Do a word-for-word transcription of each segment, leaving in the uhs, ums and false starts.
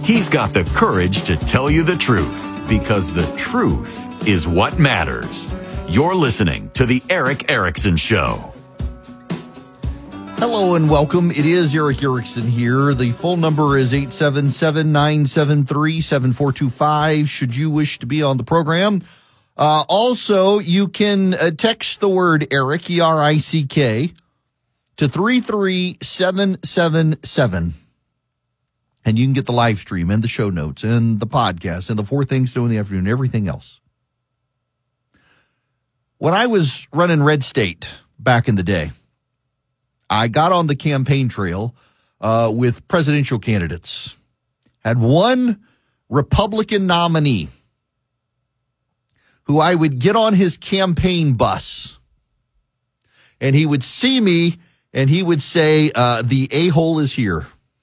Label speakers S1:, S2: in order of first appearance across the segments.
S1: He's got the courage to tell you the truth, because the truth is what matters. You're listening to The Erick Erickson Show.
S2: Hello and welcome. It is Erick Erickson here. The phone number is eight seven seven, nine seven three, seven four two five should you wish to be on the program. Uh, also, you can uh, text the word Erick, E R I C K, to three three seven seven seven. And you can get the live stream and the show notes and the podcast and the four things to do in the afternoon, everything else. When I was running Red State back in the day, I got on the campaign trail uh, with presidential candidates. Had one Republican nominee who I would get on his campaign bus, and he would see me, and he would say, uh, the a-hole is here.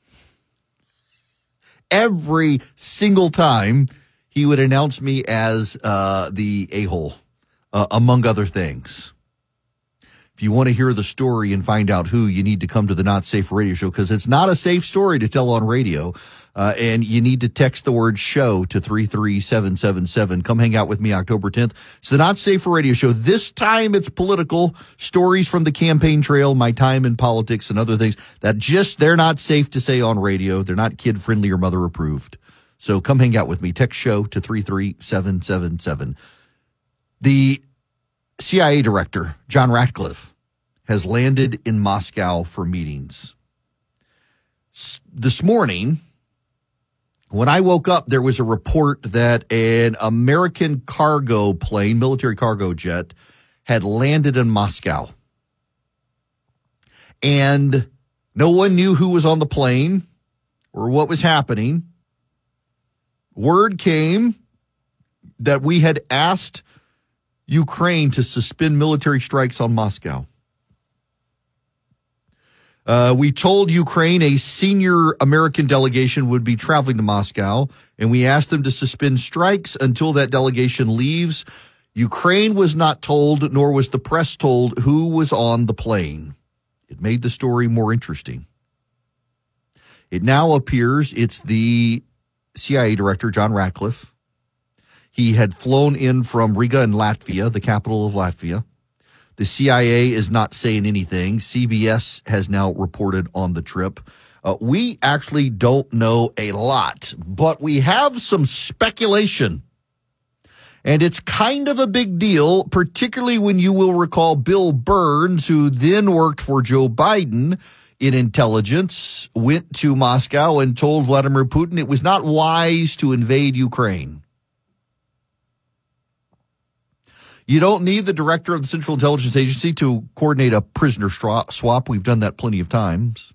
S2: Every single time he would announce me as uh, the a-hole, uh, among other things. If you want to hear the story and find out who, you need to come to the Not Safe Radio Show, because it's not a safe story to tell on radio. Uh, and you need to text the word show to three three seven seven seven. Come hang out with me October tenth. It's the Not Safe Radio Show. This time it's political stories from the campaign trail, my time in politics and other things that just, they're not safe to say on radio. They're not kid friendly or mother approved. So come hang out with me. Text show to three three seven seven seven. The C I A director, John Ratcliffe, has landed in Moscow for meetings. S- this morning, when I woke up, there was a report that an American cargo plane, military cargo jet, had landed in Moscow. And no one knew who was on the plane or what was happening. Word came that we had asked Ukraine to suspend military strikes on Moscow. Uh, we told Ukraine a senior American delegation would be traveling to Moscow, and we asked them to suspend strikes until that delegation leaves. Ukraine was not told, nor was the press told, who was on the plane. It made the story more interesting. It now appears it's the C I A director, John Ratcliffe. He had flown in from Riga in Latvia, the capital of Latvia. The C I A is not saying anything. C B S has now reported on the trip. Uh, we actually don't know a lot, but we have some speculation. And it's kind of a big deal, particularly when you will recall Bill Burns, who then worked for Joe Biden in intelligence, went to Moscow and told Vladimir Putin it was not wise to invade Ukraine. You don't need the director of the Central Intelligence Agency to coordinate a prisoner swap. We've done that plenty of times.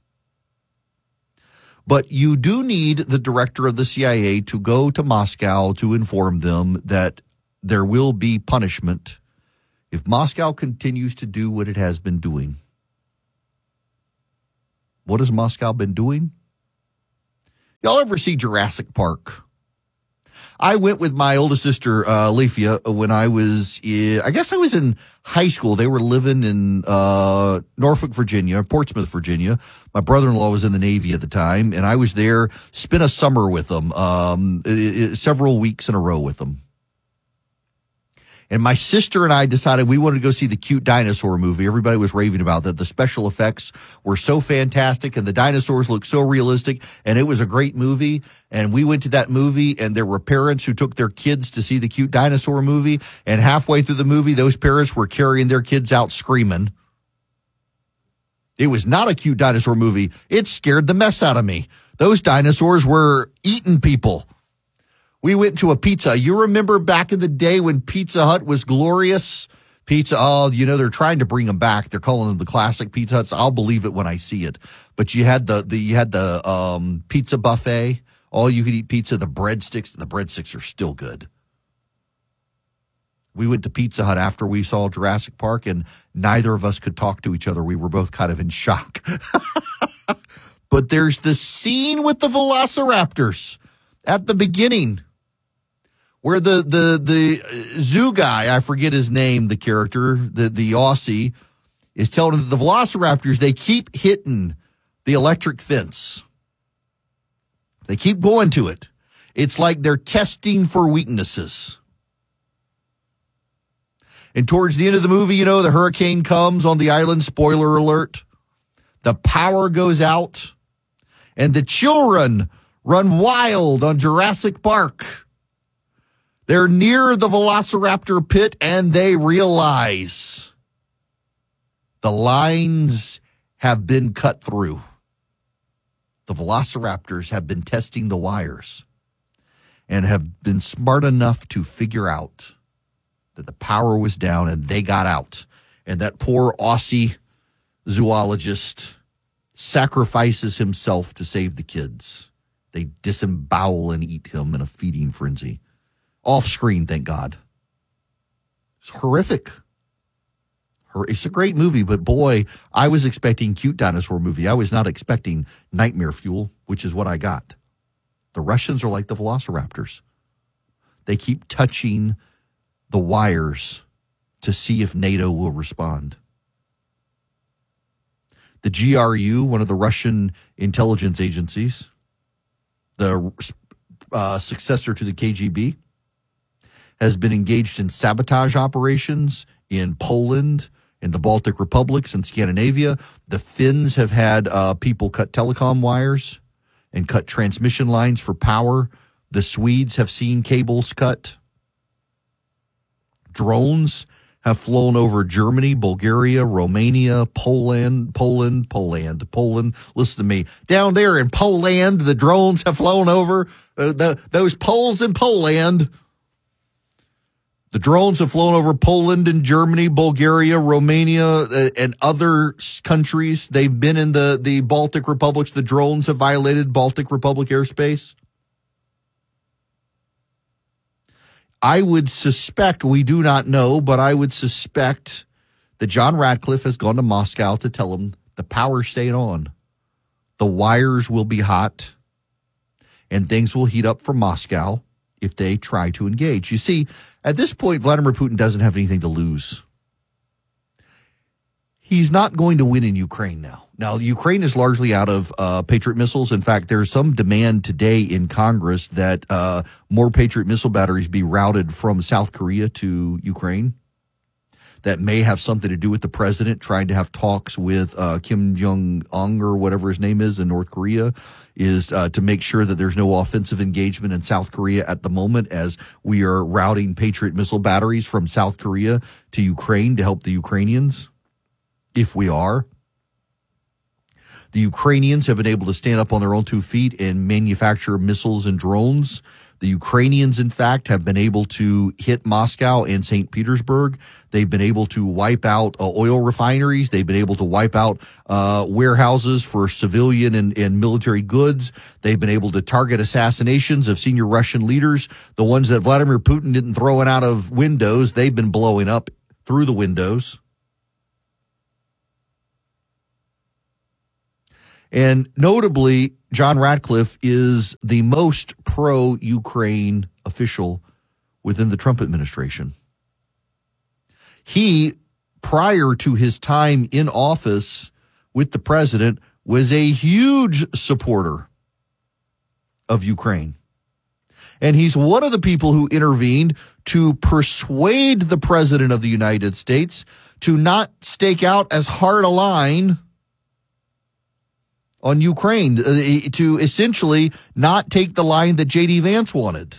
S2: But you do need the director of the C I A to go to Moscow to inform them that there will be punishment if Moscow continues to do what it has been doing. What has Moscow been doing? Y'all ever see Jurassic Park? I went with my oldest sister, uh, Leafia, when I was, in, I guess I was in high school. They were living in, uh, Norfolk, Virginia, Portsmouth, Virginia. My brother-in-law was in the Navy at the time, and I was there, spent a summer with them, um, it, it, several weeks in a row with them. And my sister and I decided we wanted to go see the Cute Dinosaur movie. Everybody was raving about that. The special effects were so fantastic and the dinosaurs looked so realistic, and it was a great movie. And we went to that movie, and there were parents who took their kids to see the Cute Dinosaur movie. And halfway through the movie, those parents were carrying their kids out screaming. It was not a Cute Dinosaur movie. It scared the mess out of me. Those dinosaurs were eating people. We went to a pizza. You remember back in the day when Pizza Hut was glorious? Pizza, oh, you know, they're trying to bring them back. They're calling them the classic Pizza Huts. I'll believe it when I see it. But you had the, the you had the um, pizza buffet. All you could eat pizza. The breadsticks, the breadsticks are still good. We went to Pizza Hut after we saw Jurassic Park, and neither of us could talk to each other. We were both kind of in shock. But there's the scene with the velociraptors at the beginning, where the, the, the zoo guy, I forget his name, the character, the, the Aussie, is telling the velociraptors they keep hitting the electric fence. They keep going to it. It's like they're testing for weaknesses. And towards the end of the movie, you know, the hurricane comes on the island, spoiler alert. The power goes out, and the children run wild on Jurassic Park. They're near the Velociraptor pit, and they realize the lines have been cut through. The Velociraptors have been testing the wires and have been smart enough to figure out that the power was down, and they got out. And that poor Aussie zoologist sacrifices himself to save the kids. They disembowel and eat him in a feeding frenzy. Off screen, thank God. It's horrific. It's a great movie, but boy, I was expecting cute dinosaur movie. I was not expecting nightmare fuel, which is what I got. The Russians are like the Velociraptors. They keep touching the wires to see if NATO will respond. The G R U, one of the Russian intelligence agencies, the uh, successor to the K G B, has been engaged in sabotage operations in Poland, in the Baltic republics, and Scandinavia. The Finns have had uh, people cut telecom wires and cut transmission lines for power. The Swedes have seen cables cut. Drones have flown over Germany, Bulgaria, Romania, Poland, Poland, Poland, Poland. Listen to me. Down there in Poland, the drones have flown over uh, the, those Poles in Poland. The drones have flown over Poland and Germany, Bulgaria, Romania, uh, and other countries. They've been in the, the Baltic republics. The drones have violated Baltic Republic airspace. I would suspect, we do not know, but I would suspect that John Ratcliffe has gone to Moscow to tell him the power's staying on. The wires will be hot, and things will heat up for Moscow if they try to engage. You see, at this point, Vladimir Putin doesn't have anything to lose. He's not going to win in Ukraine now. Now, Ukraine is largely out of uh, Patriot missiles. In fact, there's some demand today in Congress that uh, more Patriot missile batteries be routed from South Korea to Ukraine. That may have something to do with the president trying to have talks with uh, Kim Jong-un or whatever his name is in North Korea, is uh, to make sure that there's no offensive engagement in South Korea at the moment as we are routing Patriot missile batteries from South Korea to Ukraine to help the Ukrainians. If we are. The Ukrainians have been able to stand up on their own two feet and manufacture missiles and drones. The Ukrainians, in fact, have been able to hit Moscow and Saint Petersburg. They've been able to wipe out uh, oil refineries. They've been able to wipe out uh, warehouses for civilian and, and military goods. They've been able to target assassinations of senior Russian leaders. The ones that Vladimir Putin didn't throw out of windows, they've been blowing up through the windows. And notably, John Ratcliffe is the most pro-Ukraine official within the Trump administration. He, prior to his time in office with the president, was a huge supporter of Ukraine. And he's one of the people who intervened to persuade the president of the United States to not stake out as hard a line on Ukraine, uh, to essentially not take the line that J D Vance wanted.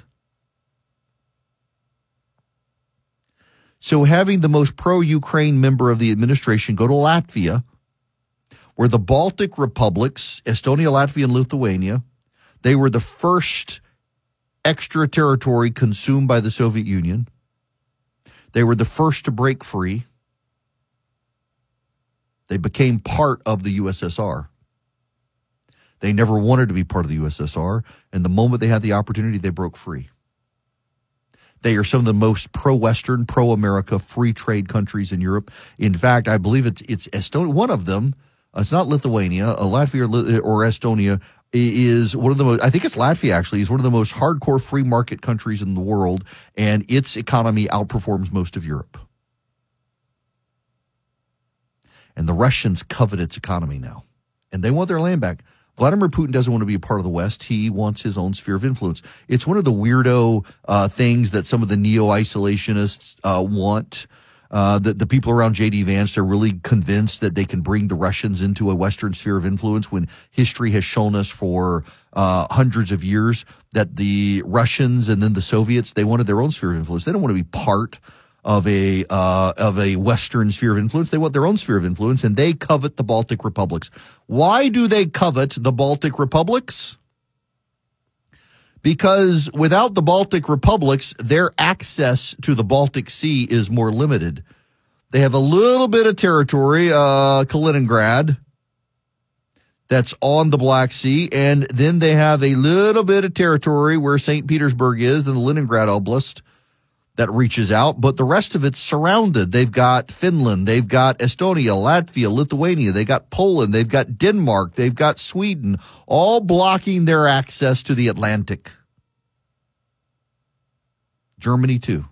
S2: So having the most pro-Ukraine member of the administration go to Latvia, where the Baltic republics, Estonia, Latvia, and Lithuania, they were the first extra territory consumed by the Soviet Union. They were the first to break free. They became part of the U S S R. They never wanted to be part of the U S S R, and the moment they had the opportunity, they broke free. They are some of the most pro-Western, pro-America, free trade countries in Europe. In fact, I believe it's it's Estonia. One of them, uh, it's not Lithuania, uh, Latvia or, or Estonia is one of the most, I think it's Latvia actually, is one of the most hardcore free market countries in the world, and its economy outperforms most of Europe. And the Russians covet its economy now, and they want their land back. Vladimir Putin doesn't want to be a part of the West. He wants his own sphere of influence. It's one of the weirdo uh, things that some of the neo-isolationists uh, want. Uh, the, the people around J D Vance are really convinced that they can bring the Russians into a Western sphere of influence when history has shown us for uh, hundreds of years that the Russians and then the Soviets, they wanted their own sphere of influence. They don't want to be part of a uh, of a Western sphere of influence. They want their own sphere of influence, and they covet the Baltic republics. Why do they covet the Baltic republics? Because without the Baltic republics, their access to the Baltic Sea is more limited. They have a little bit of territory, uh, Kaliningrad, that's on the Black Sea, and then they have a little bit of territory where Saint Petersburg is, in the Leningrad Oblast, that reaches out, but the rest of it's surrounded. They've got Finland, they've got Estonia, Latvia, Lithuania, they've got Poland, they've got Denmark, they've got Sweden, all blocking their access to the Atlantic. Germany, too.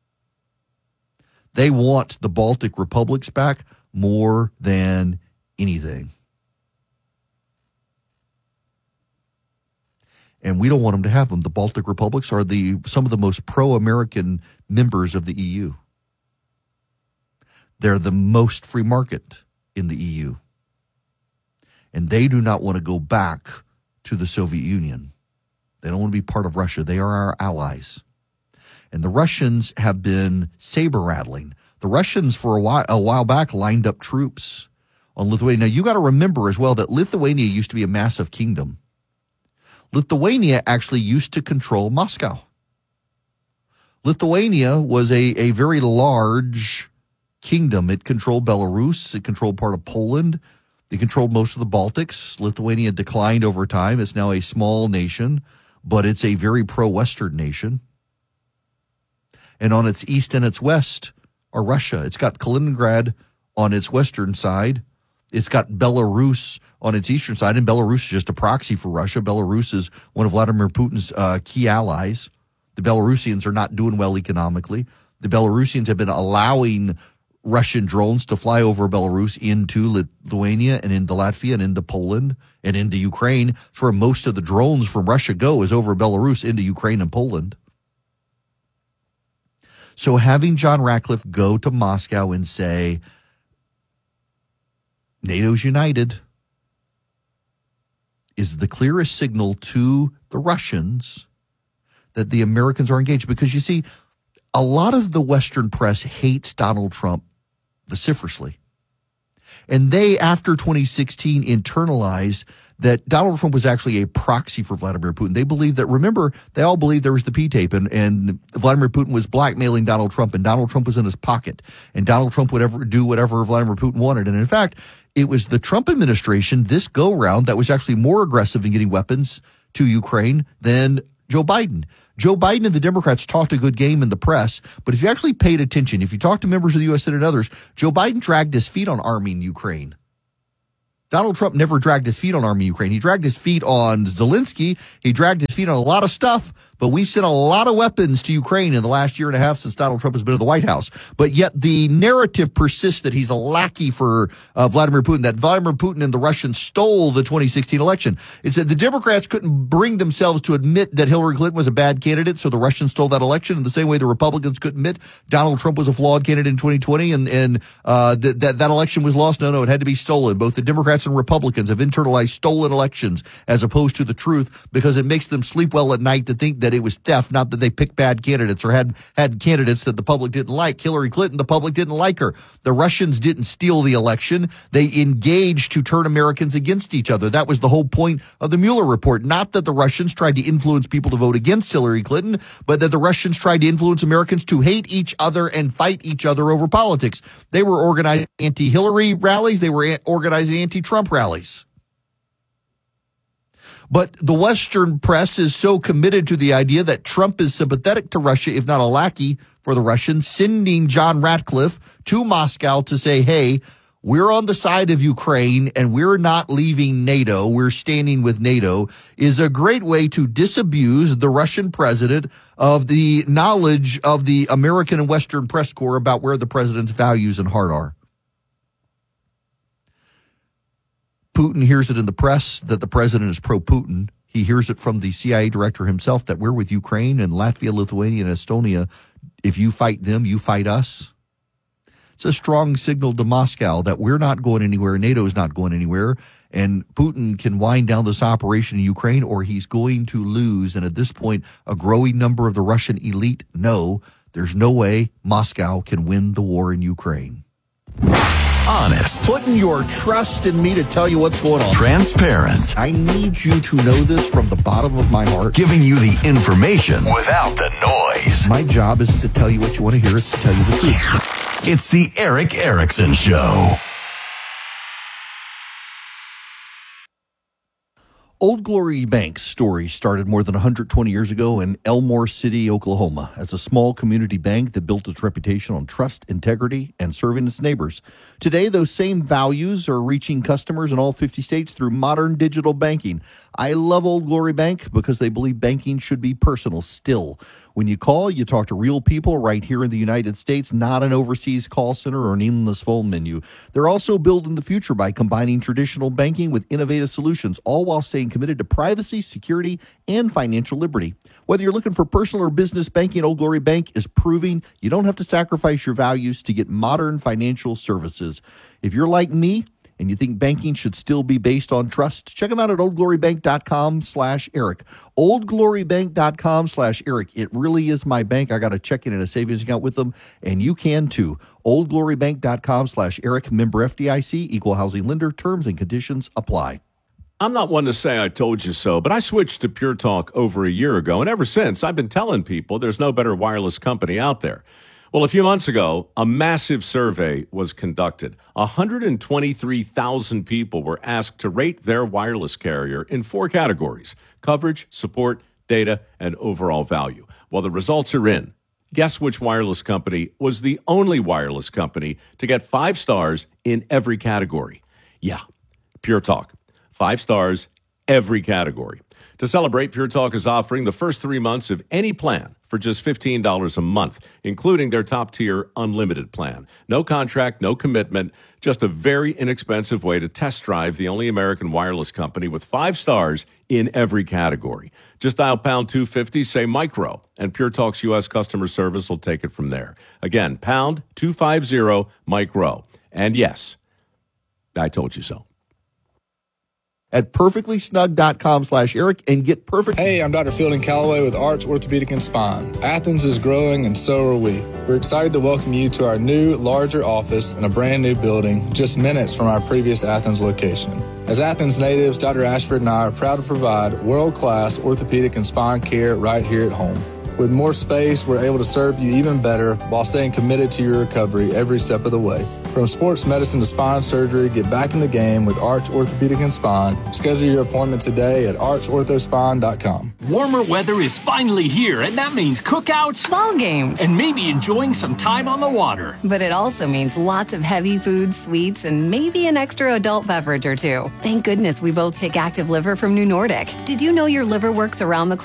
S2: They want the Baltic republics back more than anything. And we don't want them to have them. The Baltic republics are the some of the most pro-American members of the E U. They're the most free market in the E U. And they do not want to go back to the Soviet Union. They don't want to be part of Russia. They are our allies. And the Russians have been saber-rattling. The Russians, for a while, a while back, lined up troops on Lithuania. Now, you got to remember as well that Lithuania used to be a massive kingdom. Lithuania actually used to control Moscow. Lithuania was a, a very large kingdom. It controlled Belarus. It controlled part of Poland. It controlled most of the Baltics. Lithuania declined over time. It's now a small nation, but it's a very pro-Western nation. And on its east and its west are Russia. It's got Kaliningrad on its western side. It's got Belarus on its eastern side, and Belarus is just a proxy for Russia. Belarus is one of Vladimir Putin's uh, key allies. The Belarusians are not doing well economically. The Belarusians have been allowing Russian drones to fly over Belarus into Lithuania and into Latvia and into Poland and into Ukraine. It's where most of the drones from Russia go, is over Belarus into Ukraine and Poland. So having John Ratcliffe go to Moscow and say, NATO's united, is the clearest signal to the Russians that the Americans are engaged. Because you see, a lot of the Western press hates Donald Trump vociferously. And they, after twenty sixteen, internalized that Donald Trump was actually a proxy for Vladimir Putin. They believe that, remember, they all believed there was the P-tape, and, and Vladimir Putin was blackmailing Donald Trump, and Donald Trump was in his pocket, and Donald Trump would ever do whatever Vladimir Putin wanted. And in fact, it was the Trump administration this go-round that was actually more aggressive in getting weapons to Ukraine than Joe Biden. Joe Biden and the Democrats talked a good game in the press, but if you actually paid attention, if you talked to members of the U S Senate and others, Joe Biden dragged his feet on arming Ukraine. Donald Trump never dragged his feet on arming Ukraine. He dragged his feet on Zelensky. He dragged his feet on a lot of stuff, but we've sent a lot of weapons to Ukraine in the last year and a half since Donald Trump has been in the White House. But yet the narrative persists that he's a lackey for uh, Vladimir Putin, that Vladimir Putin and the Russians stole the twenty sixteen election. It's that the Democrats couldn't bring themselves to admit that Hillary Clinton was a bad candidate, so the Russians stole that election, in the same way the Republicans couldn't admit Donald Trump was a flawed candidate in twenty twenty, and, and uh, th- that, that election was lost. No, no, it had to be stolen. Both the Democrats and Republicans have internalized stolen elections as opposed to the truth, because it makes them sleep well at night to think that it was theft, not that they picked bad candidates or had, had candidates that the public didn't like. Hillary Clinton, the public didn't like her. The Russians didn't steal the election. They engaged to turn Americans against each other. That was the whole point of the Mueller report. Not that the Russians tried to influence people to vote against Hillary Clinton, but that the Russians tried to influence Americans to hate each other and fight each other over politics. They were organizing anti-Hillary rallies. They were organizing anti-Trump rallies. But the Western press is so committed to the idea that Trump is sympathetic to Russia, if not a lackey for the Russians, sending John Ratcliffe to Moscow to say, hey, we're on the side of Ukraine and we're not leaving NATO, we're standing with NATO, is a great way to disabuse the Russian president of the knowledge of the American and Western press corps about where the president's values and heart are. Putin hears it in the press that the president is pro-Putin. He hears it from the C I A director himself that we're with Ukraine and Latvia, Lithuania, and Estonia. If you fight them, you fight us. It's a strong signal to Moscow that we're not going anywhere, NATO is not going anywhere, and Putin can wind down this operation in Ukraine or he's going to lose. And at this point, a growing number of the Russian elite know there's no way Moscow can win the war in Ukraine.
S1: Honest.
S2: Putting your trust in me to tell you what's going on.
S1: Transparent.
S2: I need you to know this from the bottom of my heart.
S1: Giving you the information without the noise.
S2: My job isn't to tell you what you want to hear, it's to tell you the truth.
S1: It's the Erick Erickson Show.
S2: Old Glory Bank's story started more than one hundred twenty years ago in Elmore City, Oklahoma, as a small community bank that built its reputation on trust, integrity, and serving its neighbors. Today, those same values are reaching customers in all fifty states through modern digital banking. I love Old Glory Bank because they believe banking should be personal still. When you call, you talk to real people right here in the United States, not an overseas call center or an endless phone menu. They're also building the future by combining traditional banking with innovative solutions, all while staying committed to privacy, security, and financial liberty. Whether you're looking for personal or business banking, Old Glory Bank is proving you don't have to sacrifice your values to get modern financial services. If you're like me, and you think banking should still be based on trust, check them out at oldglorybank.com slash Eric. oldglorybank.com slash Eric. It really is my bank. I got a checking and a savings account with them, and you can too. oldglorybank.com slash Eric. Member F D I C, equal housing lender. Terms and conditions apply.
S3: I'm not one to say I told you so, but I switched to Pure Talk over a year ago, and ever since, I've been telling people there's no better wireless company out there. Well, a few months ago, a massive survey was conducted. one hundred twenty-three thousand people were asked to rate their wireless carrier in four categories: coverage, support, data, and overall value. Well, the results are in. Guess which wireless company was the only wireless company to get five stars in every category? Yeah, Pure Talk. Five stars, every category. To celebrate, Pure Talk is offering the first three months of any plan for just fifteen dollars a month, including their top-tier unlimited plan. No contract, no commitment, just a very inexpensive way to test drive the only American wireless company with five stars in every category. Just dial pound two fifty, say micro, and Pure Talk's U S customer service will take it from there. Again, pound two fifty, micro. And yes, I told you so.
S2: At perfectlysnug.com slash Eric and get perfect.
S4: Hey, I'm Doctor Fielding Calloway with Arch Orthopedic and Spine. Athens is growing and so are we. We're excited to welcome you to our new, larger office in a brand new building just minutes from our previous Athens location. As Athens natives, Doctor Ashford and I are proud to provide world-class orthopedic and spine care right here at home. With more space, we're able to serve you even better while staying committed to your recovery every step of the way. From sports medicine to spine surgery, get back in the game with Arch Orthopedic and Spine. Schedule your appointment today at arch ortho spine dot com.
S5: Warmer weather is finally here, and that means cookouts,
S6: ball games,
S5: and maybe enjoying some time on the water.
S6: But it also means lots of heavy food, sweets, and maybe an extra adult beverage or two. Thank goodness we both take Active Liver from New Nordic. Did you know your liver works around the clock?